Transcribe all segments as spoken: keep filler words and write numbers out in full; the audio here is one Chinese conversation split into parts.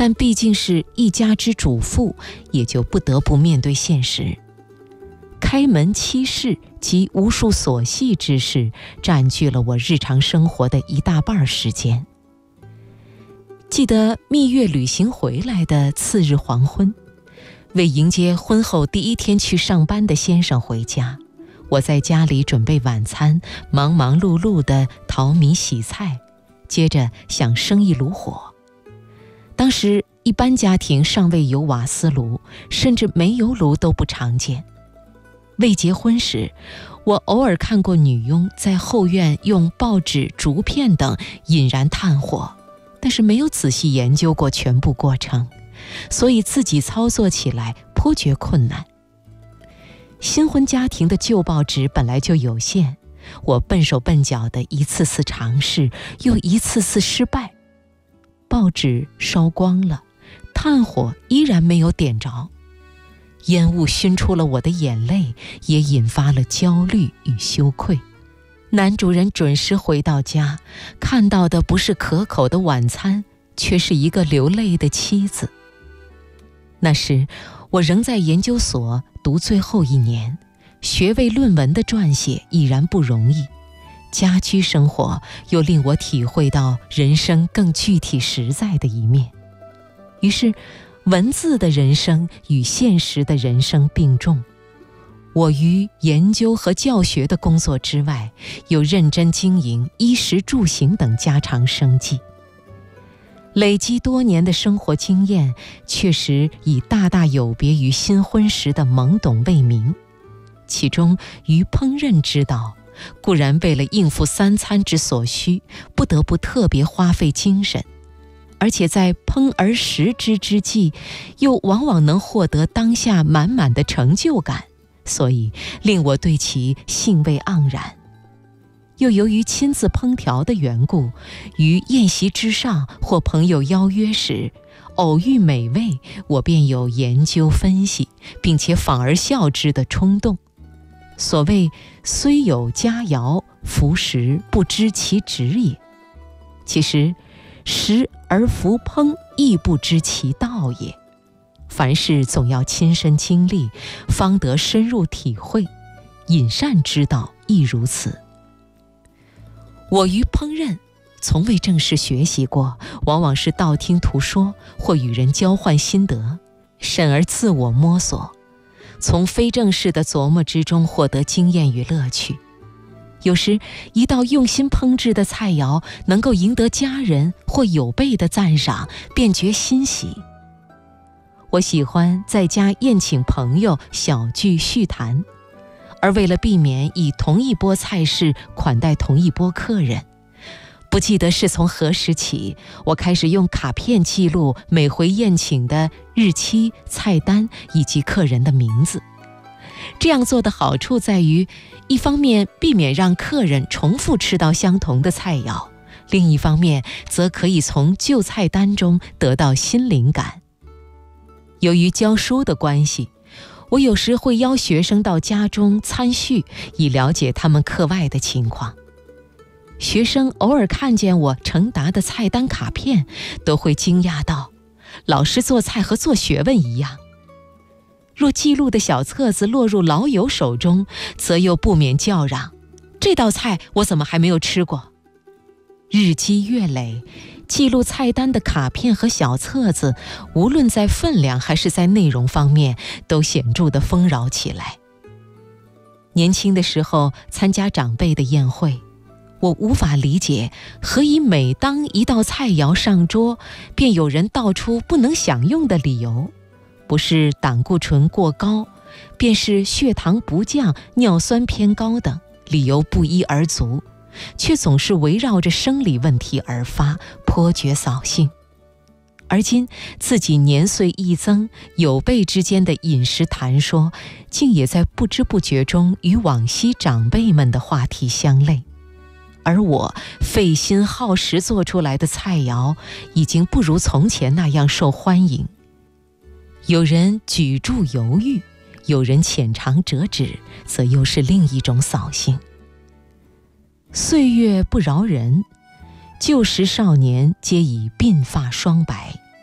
但毕竟是一家之主妇，也就不得不面对现实。开门七事及无数琐细之事占据了我日常生活的一大半时间。记得蜜月旅行回来的次日黄昏，为迎接婚后第一天去上班的先生回家，我在家里准备晚餐，忙忙碌碌地淘米洗菜，接着想生一炉火。当时一般家庭尚未有瓦斯炉，甚至煤油炉都不常见。未结婚时，我偶尔看过女佣在后院用报纸、竹片等引燃炭火，但是没有仔细研究过全部过程，所以自己操作起来颇觉困难。新婚家庭的旧报纸本来就有限，我笨手笨脚的一次次尝试，又一次次失败。报纸烧光了，炭火依然没有点着。烟雾熏出了我的眼泪，也引发了焦虑与羞愧。男主人准时回到家，看到的不是可口的晚餐，却是一个流泪的妻子。那时我仍在研究所读最后一年，学位论文的撰写已然不容易，家居生活又令我体会到人生更具体实在的一面。于是文字的人生与现实的人生并重，我于研究和教学的工作之外，又认真经营衣食住行等家常生计。累积多年的生活经验，确实已大大有别于新婚时的懵懂未明。其中于烹饪之道，固然为了应付三餐之所需，不得不特别花费精神，而且在烹而食之之际，又往往能获得当下满满的成就感，所以令我对其兴味盎然。又由于亲自烹调的缘故，于宴席之上或朋友邀约时，偶遇美味，我便有研究分析，并且仿而效之的冲动。所谓虽有佳肴，服食不知其旨也。其实食而弗烹，亦不知其道也。凡事总要亲身经历，方得深入体会。饮膳之道亦如此。我于烹饪从未正式学习过，往往是道听途说或与人交换心得，甚而自我摸索，从非正式的琢磨之中获得经验与乐趣。有时一道用心烹制的菜肴能够赢得家人或友辈的赞赏，便觉欣喜。我喜欢在家宴请朋友，小聚叙谈，而为了避免以同一波菜式款待同一波客人，不记得是从何时起，我开始用卡片记录每回宴请的日期、菜单以及客人的名字。这样做的好处在于，一方面避免让客人重复吃到相同的菜肴，另一方面则可以从旧菜单中得到新灵感。由于教书的关系，我有时会邀学生到家中参叙，以了解他们课外的情况。学生偶尔看见我呈达的菜单卡片，都会惊讶道：老师做菜和做学问一样。若记录的小册子落入老友手中，则又不免叫嚷：这道菜我怎么还没有吃过？日积月累，记录菜单的卡片和小册子，无论在分量还是在内容方面，都显著地丰饶起来。年轻的时候参加长辈的宴会，我无法理解何以每当一道菜肴上桌，便有人道出不能享用的理由，不是胆固醇过高，便是血糖不降、尿酸偏高等，理由不一而足，却总是围绕着生理问题而发，颇觉扫兴。而今自己年岁一增，友辈之间的饮食谈说，竟也在不知不觉中与往昔长辈们的话题相类。而我费心耗时做出来的菜肴，已经不如从前那样受欢迎。有人举箸犹豫，有人浅尝辄止，则又是另一种扫兴。岁月不饶人，旧时少年皆已鬓发霜白，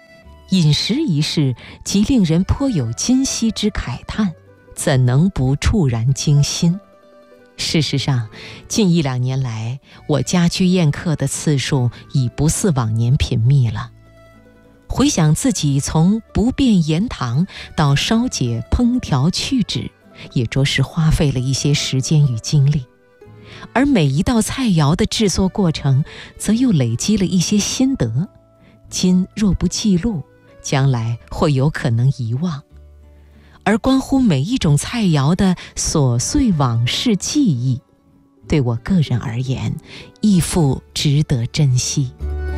饮食一事即令人颇有今昔之慨叹，怎能不触然惊心？事实上，近一两年来，我家居宴客的次数已不似往年频密了。回想自己从不变盐糖到烧解烹调去脂，也着实花费了一些时间与精力，而每一道菜肴的制作过程，则又累积了一些心得。今若不记录，将来或有可能遗忘。而关乎每一种菜肴的琐碎往事记忆，对我个人而言，亦复值得珍惜。